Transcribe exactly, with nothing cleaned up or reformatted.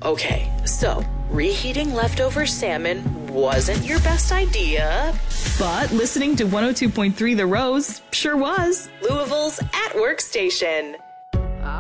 Okay, so reheating leftover salmon wasn't your best idea. But listening to one oh two point three The Rose sure was. Louisville's At Work station.